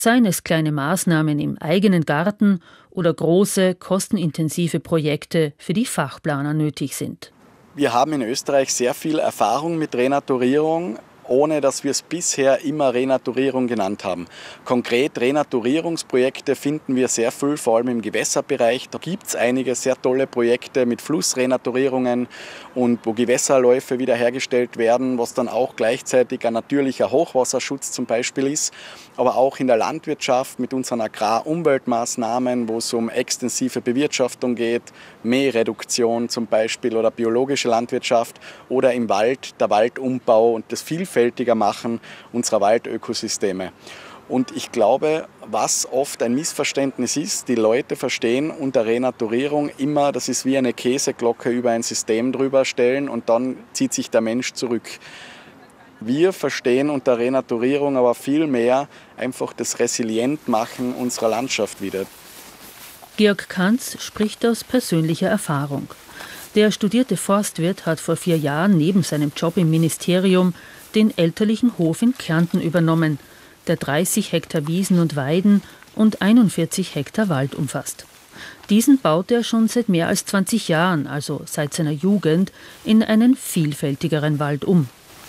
Seien es kleine Maßnahmen im eigenen Garten oder große, kostenintensive Projekte, für die Fachplaner nötig sind. Wir haben in Österreich sehr viel Erfahrung mit Renaturierung, ohne dass wir es bisher immer Renaturierung genannt haben. Konkret Renaturierungsprojekte finden wir sehr viel, vor allem im Gewässerbereich. Da gibt es einige sehr tolle Projekte mit Flussrenaturierungen und wo Gewässerläufe wiederhergestellt werden, was dann auch gleichzeitig ein natürlicher Hochwasserschutz zum Beispiel ist. Aber auch in der Landwirtschaft mit unseren Agrarumweltmaßnahmen, wo es um extensive Bewirtschaftung geht, Mähreduktion zum Beispiel oder biologische Landwirtschaft oder im Wald, der Waldumbau und das vielfältiger Machen unserer Waldökosysteme. Und ich glaube, was oft ein Missverständnis ist, die Leute verstehen unter Renaturierung immer, das ist wie eine Käseglocke über ein System drüber stellen und dann zieht sich der Mensch zurück. Wir verstehen unter Renaturierung aber viel mehr einfach das Resilientmachen unserer Landschaft wieder. Georg Kanz spricht aus persönlicher Erfahrung. Der studierte Forstwirt hat vor 4 Jahren neben seinem Job im Ministerium den elterlichen Hof in Kärnten übernommen, der 30 Hektar Wiesen und Weiden und 41 Hektar Wald umfasst. Diesen baut er schon seit mehr als 20 Jahren, also seit seiner Jugend, in einen vielfältigeren Wald um.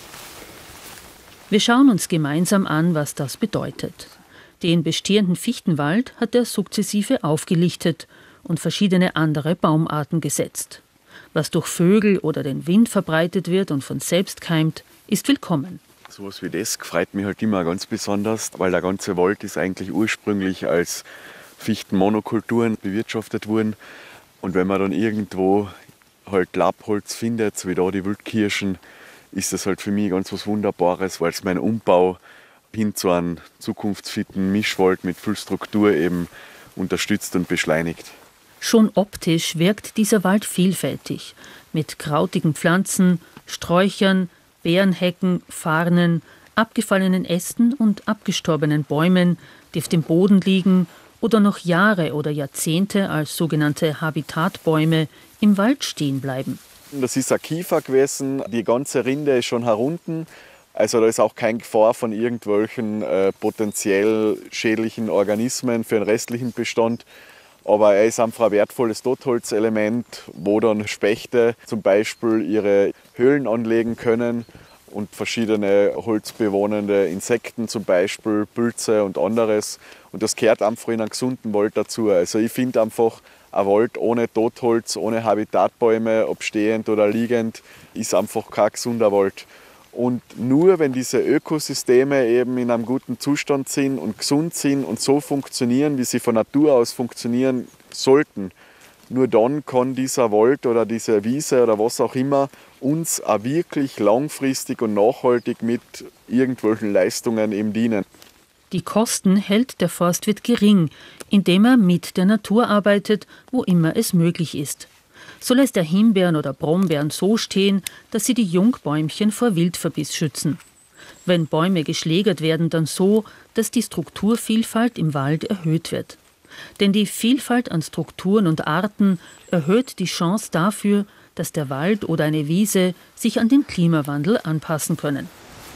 Wir schauen uns gemeinsam an, was das bedeutet. Den bestehenden Fichtenwald hat er sukzessive aufgelichtet und verschiedene andere Baumarten gesetzt. Was durch Vögel oder den Wind verbreitet wird und von selbst keimt, ist willkommen. So was wie das freut mich halt immer ganz besonders, weil der ganze Wald ist eigentlich ursprünglich als Fichtenmonokulturen bewirtschaftet worden. Und wenn man dann irgendwo halt Laubholz findet, so wie da die Wildkirschen, ist das halt für mich ganz was Wunderbares, weil es meinen Umbau hin zu einem zukunftsfitten Mischwald mit viel Struktur eben unterstützt und beschleunigt. Schon optisch wirkt dieser Wald vielfältig, mit krautigen Pflanzen, Sträuchern, Beerenhecken, Farnen, abgefallenen Ästen und abgestorbenen Bäumen, die auf dem Boden liegen oder noch Jahre oder Jahrzehnte als sogenannte Habitatbäume im Wald stehen bleiben. Das ist ein Kiefer gewesen, die ganze Rinde ist schon herunten. Also da ist auch keine Gefahr von irgendwelchen potenziell schädlichen Organismen für den restlichen Bestand. Aber er ist einfach ein wertvolles Totholzelement, wo dann Spechte zum Beispiel ihre Höhlen anlegen können und verschiedene holzbewohnende Insekten, zum Beispiel Pilze und anderes. Und das gehört einfach in einen gesunden Wald dazu. Also ich finde einfach, ein Wald ohne Totholz, ohne Habitatbäume, ob stehend oder liegend, ist einfach kein gesunder Wald. Und nur wenn diese Ökosysteme eben in einem guten Zustand sind und gesund sind und so funktionieren, wie sie von Natur aus funktionieren sollten, nur dann kann dieser Wald oder diese Wiese oder was auch immer uns auch wirklich langfristig und nachhaltig mit irgendwelchen Leistungen eben dienen. Die Kosten hält der Forstwirt gering, indem er mit der Natur arbeitet, wo immer es möglich ist. So lässt er Himbeeren oder Brombeeren so stehen, dass sie die Jungbäumchen vor Wildverbiss schützen. Wenn Bäume geschlägert werden, dann so, dass die Strukturvielfalt im Wald erhöht wird. Denn die Vielfalt an Strukturen und Arten erhöht die Chance dafür, dass der Wald oder eine Wiese sich an den Klimawandel anpassen können.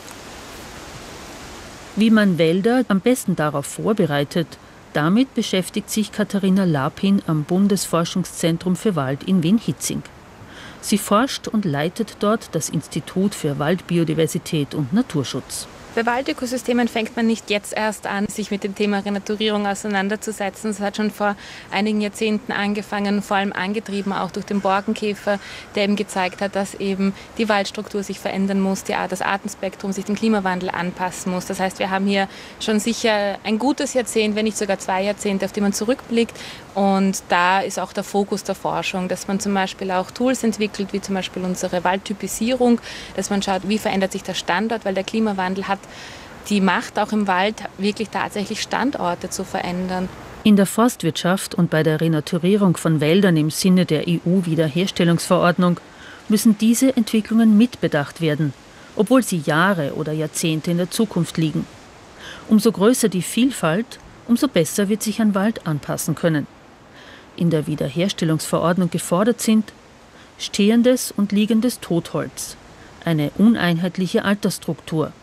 Wie man Wälder am besten darauf vorbereitet, damit beschäftigt sich Katharina Lapin am Bundesforschungszentrum für Wald in Wien-Hietzing. Sie forscht und leitet dort das Institut für Waldbiodiversität und Naturschutz. Bei Waldökosystemen fängt man nicht jetzt erst an, sich mit dem Thema Renaturierung auseinanderzusetzen. Es hat schon vor einigen Jahrzehnten angefangen, vor allem angetrieben auch durch den Borkenkäfer, der eben gezeigt hat, dass eben die Waldstruktur sich verändern muss, das Artenspektrum sich dem Klimawandel anpassen muss. Das heißt, wir haben hier schon sicher ein gutes Jahrzehnt, wenn nicht sogar 2 Jahrzehnte, auf die man zurückblickt. Und da ist auch der Fokus der Forschung, dass man zum Beispiel auch Tools entwickelt, wie zum Beispiel unsere Waldtypisierung, dass man schaut, wie verändert sich der Standort, weil der Klimawandel hat die Macht, auch im Wald wirklich tatsächlich Standorte zu verändern. In der Forstwirtschaft und bei der Renaturierung von Wäldern im Sinne der EU-Wiederherstellungsverordnung müssen diese Entwicklungen mitbedacht werden, obwohl sie Jahre oder Jahrzehnte in der Zukunft liegen. Umso größer die Vielfalt, umso besser wird sich ein Wald anpassen können. In der Wiederherstellungsverordnung gefordert sind stehendes und liegendes Totholz, eine uneinheitliche Altersstruktur,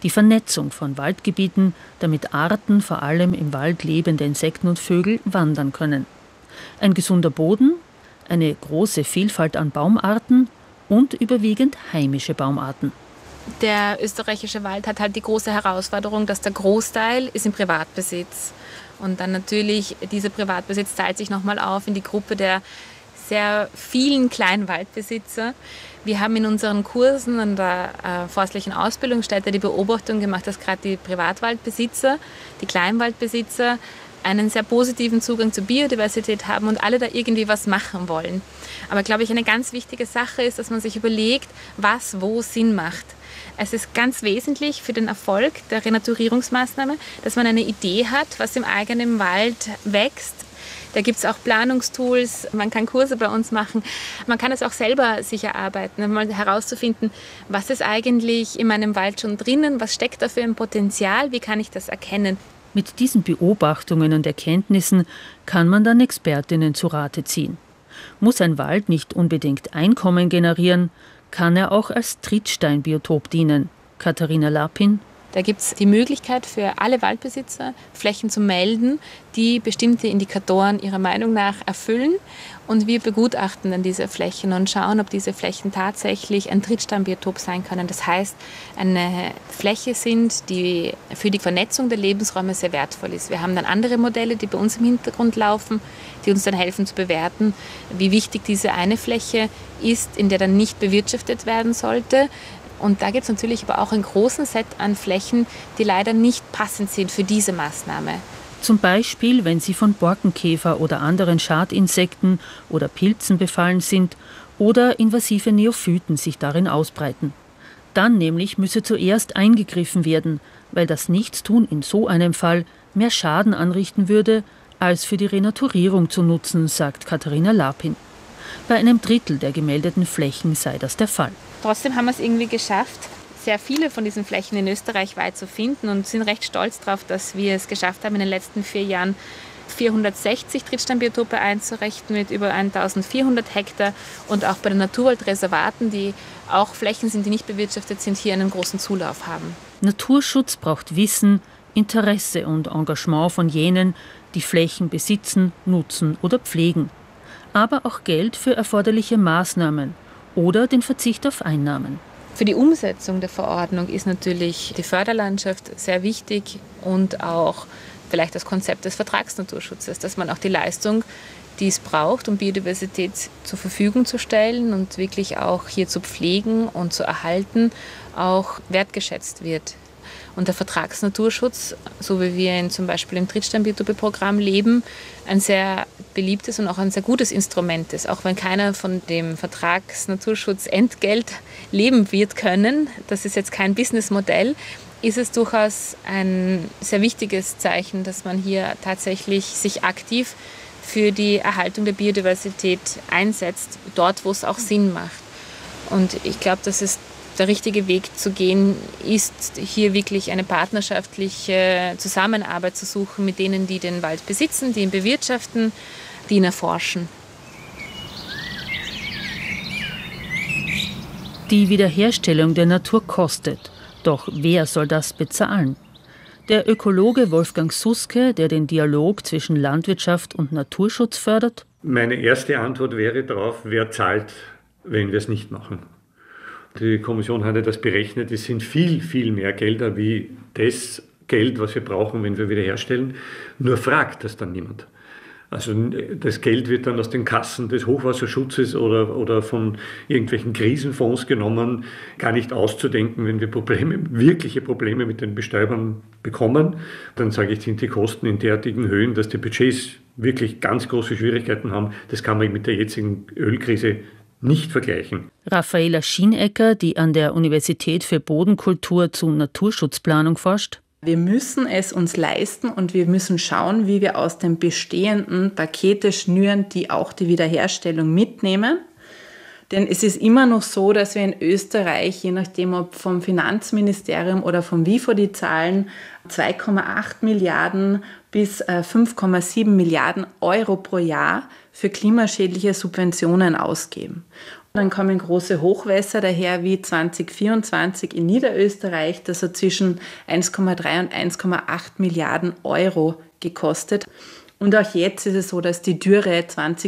die Vernetzung von Waldgebieten, damit Arten, vor allem im Wald lebende Insekten und Vögel, wandern können. Ein gesunder Boden, eine große Vielfalt an Baumarten und überwiegend heimische Baumarten. Der österreichische Wald hat halt die große Herausforderung, dass der Großteil ist im Privatbesitz. Und dann natürlich, dieser Privatbesitz teilt sich nochmal auf in die Gruppe der sehr vielen kleinen Waldbesitzer. Wir haben in unseren Kursen an der forstlichen Ausbildungsstätte die Beobachtung gemacht, dass gerade die Privatwaldbesitzer, die Kleinwaldbesitzer, einen sehr positiven Zugang zur Biodiversität haben und alle da irgendwie was machen wollen. Aber, glaube ich, eine ganz wichtige Sache ist, dass man sich überlegt, was wo Sinn macht. Es ist ganz wesentlich für den Erfolg der Renaturierungsmaßnahme, dass man eine Idee hat, was im eigenen Wald wächst. Da gibt es auch Planungstools, man kann Kurse bei uns machen. Man kann es auch selber sich erarbeiten, mal herauszufinden, was ist eigentlich in meinem Wald schon drinnen, was steckt da für ein Potenzial, wie kann ich das erkennen. Mit diesen Beobachtungen und Erkenntnissen kann man dann Expertinnen zu Rate ziehen. Muss ein Wald nicht unbedingt Einkommen generieren, kann er auch als Trittsteinbiotop dienen. Katharina Lapin. Da gibt es die Möglichkeit für alle Waldbesitzer, Flächen zu melden, die bestimmte Indikatoren ihrer Meinung nach erfüllen. Und wir begutachten dann diese Flächen und schauen, ob diese Flächen tatsächlich ein Trittsteinbiotop sein können. Das heißt, eine Fläche sind, die für die Vernetzung der Lebensräume sehr wertvoll ist. Wir haben dann andere Modelle, die bei uns im Hintergrund laufen, die uns dann helfen zu bewerten, wie wichtig diese eine Fläche ist, in der dann nicht bewirtschaftet werden sollte. Und da gibt es natürlich aber auch einen großen Set an Flächen, die leider nicht passend sind für diese Maßnahme. Zum Beispiel, wenn sie von Borkenkäfer oder anderen Schadinsekten oder Pilzen befallen sind oder invasive Neophyten sich darin ausbreiten. Dann nämlich müsse zuerst eingegriffen werden, weil das Nichtstun in so einem Fall mehr Schaden anrichten würde, als für die Renaturierung zu nutzen, sagt Katharina Lapin. Bei einem Drittel der gemeldeten Flächen sei das der Fall. Trotzdem haben wir es irgendwie geschafft, sehr viele von diesen Flächen in Österreich weit zu finden und sind recht stolz darauf, dass wir es geschafft haben, in den letzten 4 Jahren 460 Trittsteinbiotope einzurichten mit über 1400 Hektar und auch bei den Naturwaldreservaten, die auch Flächen sind, die nicht bewirtschaftet sind, hier einen großen Zulauf haben. Naturschutz braucht Wissen, Interesse und Engagement von jenen, die Flächen besitzen, nutzen oder pflegen. Aber auch Geld für erforderliche Maßnahmen oder den Verzicht auf Einnahmen. Für die Umsetzung der Verordnung ist natürlich die Förderlandschaft sehr wichtig und auch vielleicht das Konzept des Vertragsnaturschutzes, dass man auch die Leistung, die es braucht, um Biodiversität zur Verfügung zu stellen und wirklich auch hier zu pflegen und zu erhalten, auch wertgeschätzt wird. Und der Vertragsnaturschutz, so wie wir ihn zum Beispiel im Trittsteinbiotope-Programm leben, ein sehr beliebtes und auch ein sehr gutes Instrument ist. Auch wenn keiner von dem Vertragsnaturschutz Entgelt leben wird können, das ist jetzt kein Businessmodell, ist es durchaus ein sehr wichtiges Zeichen, dass man hier tatsächlich sich aktiv für die Erhaltung der Biodiversität einsetzt, dort, wo es auch Sinn macht. Und ich glaube, dass es der richtige Weg zu gehen ist, hier wirklich eine partnerschaftliche Zusammenarbeit zu suchen mit denen, die den Wald besitzen, die ihn bewirtschaften, die ihn erforschen. Die Wiederherstellung der Natur kostet. Doch wer soll das bezahlen? Der Ökologe Wolfgang Suske, der den Dialog zwischen Landwirtschaft und Naturschutz fördert? Meine erste Antwort wäre darauf, wer zahlt, wenn wir es nicht machen. Die Kommission hat ja das berechnet, es sind viel, viel mehr Gelder wie das Geld, was wir brauchen, wenn wir wiederherstellen. Nur fragt das dann niemand. Also das Geld wird dann aus den Kassen des Hochwasserschutzes oder von irgendwelchen Krisenfonds genommen, gar nicht auszudenken, wenn wir wirkliche Probleme mit den Bestäubern bekommen. Dann sage ich, sind die Kosten in derartigen Höhen, dass die Budgets wirklich ganz große Schwierigkeiten haben. Das kann man mit der jetzigen Ölkrise nicht vergleichen. Raffaela Schienecker, die an der Universität für Bodenkultur zu Naturschutzplanung forscht. Wir müssen es uns leisten und wir müssen schauen, wie wir aus den bestehenden Pakete schnüren, die auch die Wiederherstellung mitnehmen. Denn es ist immer noch so, dass wir in Österreich, je nachdem ob vom Finanzministerium oder vom WIFO die Zahlen, 2,8 Milliarden bis 5,7 Milliarden Euro pro Jahr für klimaschädliche Subventionen ausgeben. Dann kommen große Hochwässer daher wie 2024 in Niederösterreich. Das hat zwischen 1,3 und 1,8 Milliarden Euro gekostet. Und auch jetzt ist es so, dass die Dürre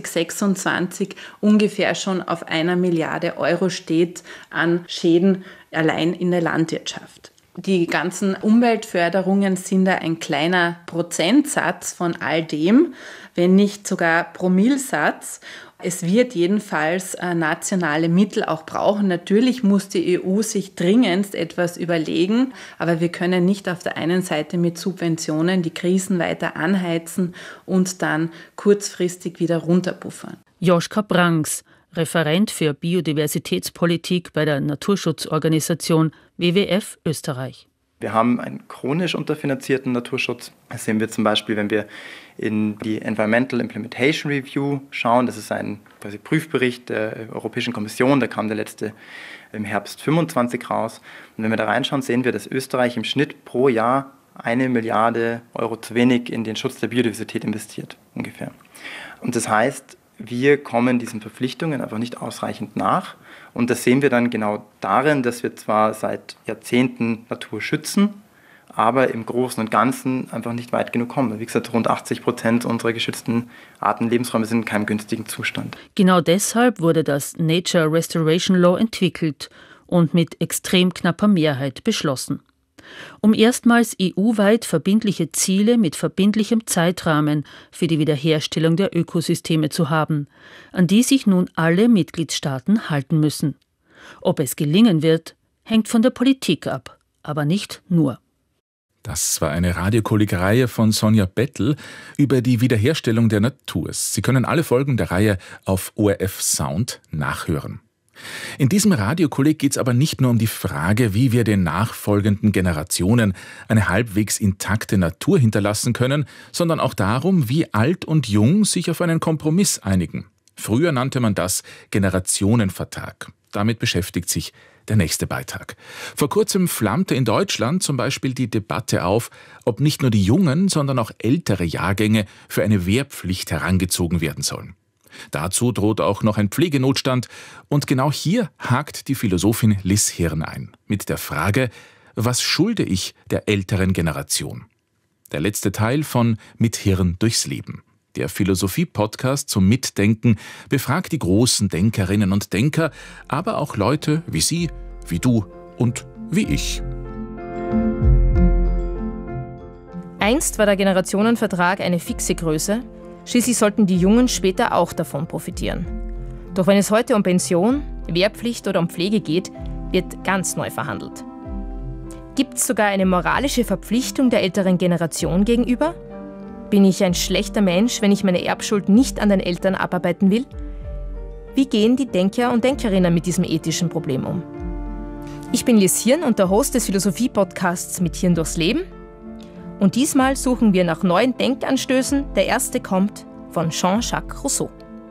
2026 ungefähr schon auf 1 Milliarde Euro steht an Schäden allein in der Landwirtschaft. Die ganzen Umweltförderungen sind da ein kleiner Prozentsatz von all dem, wenn nicht sogar Promillsatz. Es wird jedenfalls nationale Mittel auch brauchen. Natürlich muss die EU sich dringendst etwas überlegen, aber wir können nicht auf der einen Seite mit Subventionen die Krisen weiter anheizen und dann kurzfristig wieder runterpuffern. Joschka Brangs, Referent für Biodiversitätspolitik bei der Naturschutzorganisation WWF Österreich. Wir haben einen chronisch unterfinanzierten Naturschutz. Das sehen wir zum Beispiel, wenn wir in die Environmental Implementation Review schauen. Das ist ein Prüfbericht der Europäischen Kommission, da kam der letzte im Herbst 25 raus. Und wenn wir da reinschauen, sehen wir, dass Österreich im Schnitt pro Jahr 1 Milliarde Euro zu wenig in den Schutz der Biodiversität investiert, ungefähr. Und das heißt, wir kommen diesen Verpflichtungen einfach nicht ausreichend nach. Und das sehen wir dann genau darin, dass wir zwar seit Jahrzehnten Natur schützen, aber im Großen und Ganzen einfach nicht weit genug kommen. Wie gesagt, rund 80% unserer geschützten Artenlebensräume sind in keinem günstigen Zustand. Genau deshalb wurde das Nature Restoration Law entwickelt und mit extrem knapper Mehrheit beschlossen. Um erstmals EU-weit verbindliche Ziele mit verbindlichem Zeitrahmen für die Wiederherstellung der Ökosysteme zu haben, an die sich nun alle Mitgliedstaaten halten müssen. Ob es gelingen wird, hängt von der Politik ab, aber nicht nur. Das war eine Radiokolleg-Reihe von Sonja Bettel über die Wiederherstellung der Natur. Sie können alle Folgen der Reihe auf ORF Sound nachhören. In diesem Radiokolleg geht es aber nicht nur um die Frage, wie wir den nachfolgenden Generationen eine halbwegs intakte Natur hinterlassen können, sondern auch darum, wie alt und jung sich auf einen Kompromiss einigen. Früher nannte man das Generationenvertrag. Damit beschäftigt sich der nächste Beitrag. Vor kurzem flammte in Deutschland zum Beispiel die Debatte auf, ob nicht nur die jungen, sondern auch ältere Jahrgänge für eine Wehrpflicht herangezogen werden sollen. Dazu droht auch noch ein Pflegenotstand und genau hier hakt die Philosophin Liz Hirn ein. Mit der Frage, was schulde ich der älteren Generation? Der letzte Teil von Mit Hirn durchs Leben. Der Philosophie-Podcast zum Mitdenken befragt die großen Denkerinnen und Denker, aber auch Leute wie Sie, wie du und wie ich. Einst war der Generationenvertrag eine fixe Größe. Schließlich sollten die Jungen später auch davon profitieren. Doch wenn es heute um Pension, Wehrpflicht oder um Pflege geht, wird ganz neu verhandelt. Gibt es sogar eine moralische Verpflichtung der älteren Generation gegenüber? Bin ich ein schlechter Mensch, wenn ich meine Erbschuld nicht an den Eltern abarbeiten will? Wie gehen die Denker und Denkerinnen mit diesem ethischen Problem um? Ich bin Liz Hirn und der Host des Philosophie-Podcasts Mit Hirn durchs Leben. Und diesmal suchen wir nach neuen Denkanstößen. Der erste kommt von Jean-Jacques Rousseau.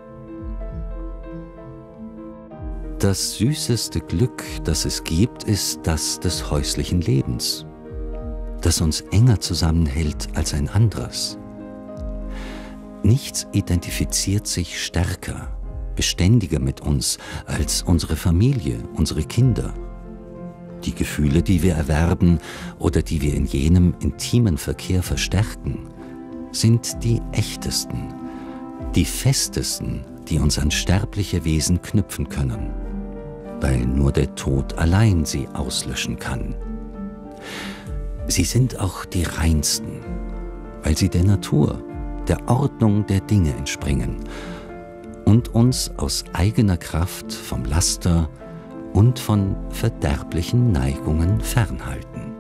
Das süßeste Glück, das es gibt, ist das des häuslichen Lebens, das uns enger zusammenhält als ein anderes. Nichts identifiziert sich stärker, beständiger mit uns als unsere Familie, unsere Kinder. Die Gefühle, die wir erwerben oder die wir in jenem intimen Verkehr verstärken, sind die echtesten, die festesten, die uns an sterbliche Wesen knüpfen können, weil nur der Tod allein sie auslöschen kann. Sie sind auch die reinsten, weil sie der Natur, der Ordnung der Dinge entspringen und uns aus eigener Kraft vom Laster und von verderblichen Neigungen fernhalten.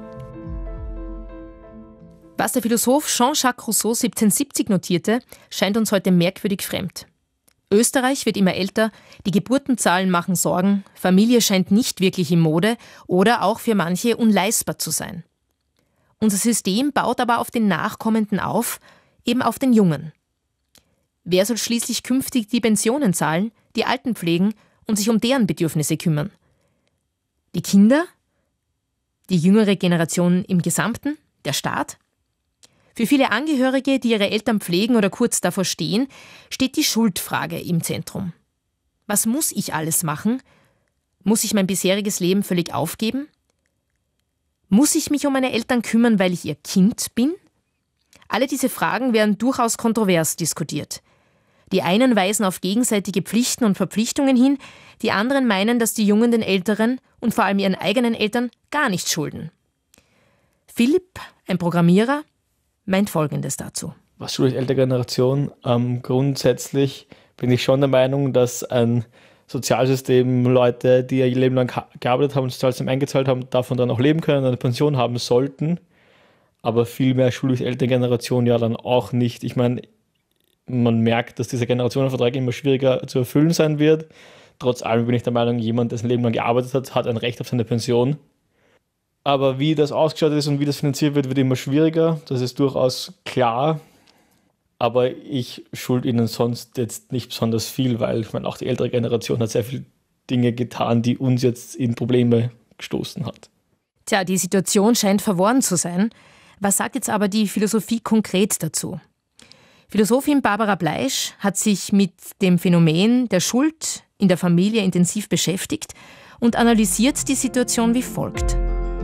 Was der Philosoph Jean-Jacques Rousseau 1770 notierte, scheint uns heute merkwürdig fremd. Österreich wird immer älter, die Geburtenzahlen machen Sorgen, Familie scheint nicht wirklich in Mode oder auch für manche unleistbar zu sein. Unser System baut aber auf den Nachkommenden auf, eben auf den Jungen. Wer soll schließlich künftig die Pensionen zahlen, die Alten pflegen und sich um deren Bedürfnisse kümmern? Die Kinder? Die jüngere Generation im Gesamten? Der Staat? Für viele Angehörige, die ihre Eltern pflegen oder kurz davor stehen, steht die Schuldfrage im Zentrum. Was muss ich alles machen? Muss ich mein bisheriges Leben völlig aufgeben? Muss ich mich um meine Eltern kümmern, weil ich ihr Kind bin? Alle diese Fragen werden durchaus kontrovers diskutiert. Die einen weisen auf gegenseitige Pflichten und Verpflichtungen hin, die anderen meinen, dass die Jungen den Älteren und vor allem ihren eigenen Eltern gar nichts schulden. Philipp, ein Programmierer, meint Folgendes dazu. Was schuldet ältere Generation? Grundsätzlich bin ich schon der Meinung, dass ein Sozialsystem Leute, die ihr Leben lang gearbeitet haben und Sozialsystem eingezahlt haben, davon dann auch leben können, eine Pension haben sollten. Aber viel mehr schuldet die ältere Generation ja dann auch nicht. Ich meine, man merkt, dass dieser Generationenvertrag immer schwieriger zu erfüllen sein wird. Trotz allem bin ich der Meinung, jemand, der sein Leben lang gearbeitet hat, hat ein Recht auf seine Pension. Aber wie das ausgeschaut ist und wie das finanziert wird, wird immer schwieriger. Das ist durchaus klar. Aber ich schulde ihnen sonst jetzt nicht besonders viel, weil ich meine, auch die ältere Generation hat sehr viele Dinge getan, die uns jetzt in Probleme gestoßen hat. Tja, die Situation scheint verworren zu sein. Was sagt jetzt aber die Philosophie konkret dazu? Philosophin Barbara Bleisch hat sich mit dem Phänomen der Schuld in der Familie intensiv beschäftigt und analysiert die Situation wie folgt.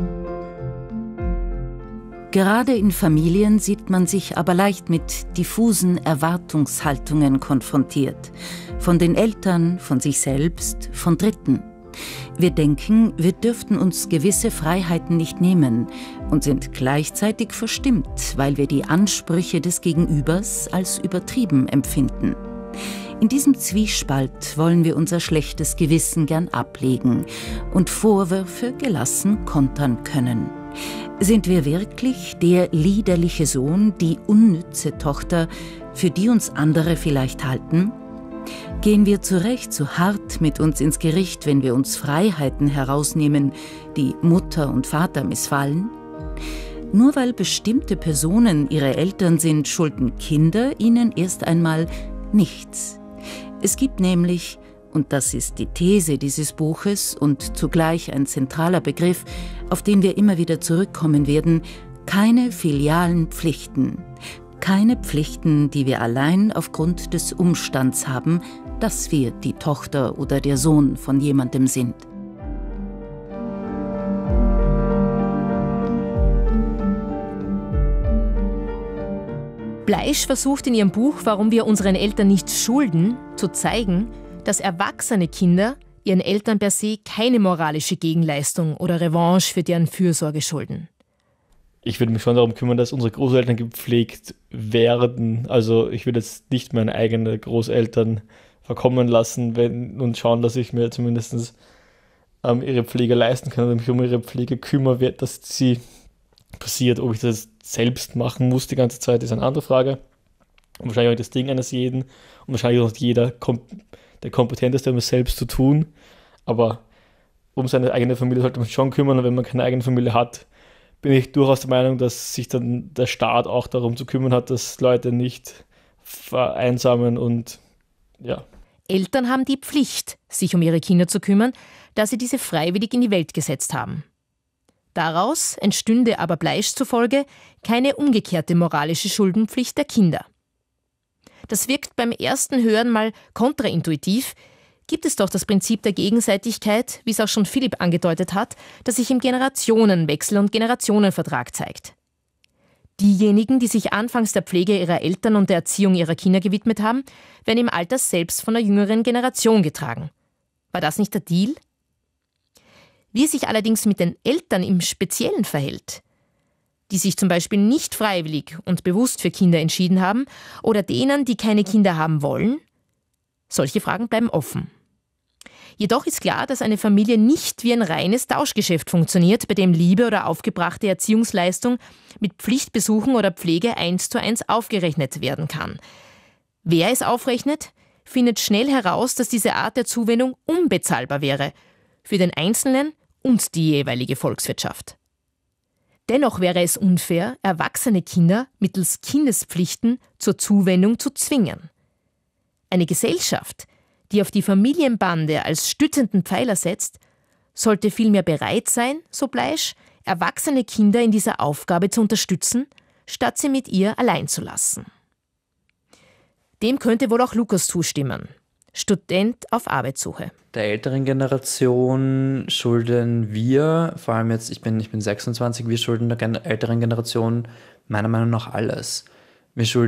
Gerade in Familien sieht man sich aber leicht mit diffusen Erwartungshaltungen konfrontiert. Von den Eltern, von sich selbst, von Dritten. Wir denken, wir dürften uns gewisse Freiheiten nicht nehmen und sind gleichzeitig verstimmt, weil wir die Ansprüche des Gegenübers als übertrieben empfinden. In diesem Zwiespalt wollen wir unser schlechtes Gewissen gern ablegen und Vorwürfe gelassen kontern können. Sind wir wirklich der liederliche Sohn, die unnütze Tochter, für die uns andere vielleicht halten? Gehen wir zu Recht so hart mit uns ins Gericht, wenn wir uns Freiheiten herausnehmen, die Mutter und Vater missfallen? Nur weil bestimmte Personen ihre Eltern sind, schulden Kinder ihnen erst einmal nichts. Es gibt nämlich, und das ist die These dieses Buches und zugleich ein zentraler Begriff, auf den wir immer wieder zurückkommen werden, keine filialen Pflichten. Keine Pflichten, die wir allein aufgrund des Umstands haben, dass wir die Tochter oder der Sohn von jemandem sind. Bleisch versucht in ihrem Buch, warum wir unseren Eltern nichts schulden, zu zeigen, dass erwachsene Kinder ihren Eltern per se keine moralische Gegenleistung oder Revanche für deren Fürsorge schulden. Ich würde mich schon darum kümmern, dass unsere Großeltern gepflegt werden. Also ich würde jetzt nicht meine eigenen Großeltern verkommen lassen und schauen, dass ich mir zumindest ihre Pflege leisten kann oder mich um ihre Pflege kümmere, dass sie passiert. Ob ich das selbst machen muss die ganze Zeit, ist eine andere Frage. Und wahrscheinlich auch das Ding eines jeden und wahrscheinlich auch jeder der Kompetenteste, um es selbst zu tun. Aber um seine eigene Familie sollte man sich schon kümmern. Und wenn man keine eigene Familie hat, bin ich durchaus der Meinung, dass sich dann der Staat auch darum zu kümmern hat, dass Leute nicht vereinsamen und ja. Eltern haben die Pflicht, sich um ihre Kinder zu kümmern, da sie diese freiwillig in die Welt gesetzt haben. Daraus entstünde aber Bleisch zufolge keine umgekehrte moralische Schuldenpflicht der Kinder. Das wirkt beim ersten Hören mal kontraintuitiv, gibt es doch das Prinzip der Gegenseitigkeit, wie es auch schon Philipp angedeutet hat, das sich im Generationenwechsel und Generationenvertrag zeigt. Diejenigen, die sich anfangs der Pflege ihrer Eltern und der Erziehung ihrer Kinder gewidmet haben, werden im Alter selbst von der jüngeren Generation getragen. War das nicht der Deal? Wie es sich allerdings mit den Eltern im Speziellen verhält, die sich zum Beispiel nicht freiwillig und bewusst für Kinder entschieden haben, oder denen, die keine Kinder haben wollen, solche Fragen bleiben offen. Jedoch ist klar, dass eine Familie nicht wie ein reines Tauschgeschäft funktioniert, bei dem Liebe oder aufgebrachte Erziehungsleistung mit Pflichtbesuchen oder Pflege 1:1 aufgerechnet werden kann. Wer es aufrechnet, findet schnell heraus, dass diese Art der Zuwendung unbezahlbar wäre, für den Einzelnen und die jeweilige Volkswirtschaft. Dennoch wäre es unfair, erwachsene Kinder mittels Kindespflichten zur Zuwendung zu zwingen. Eine Gesellschaft, die auf die Familienbande als stützenden Pfeiler setzt, sollte vielmehr bereit sein, so Bleisch, erwachsene Kinder in dieser Aufgabe zu unterstützen, statt sie mit ihr allein zu lassen. Dem könnte wohl auch Lukas zustimmen. Student auf Arbeitssuche. Der älteren Generation schulden wir, vor allem jetzt, ich bin 26, wir schulden der älteren Generation meiner Meinung nach alles. Wir schulden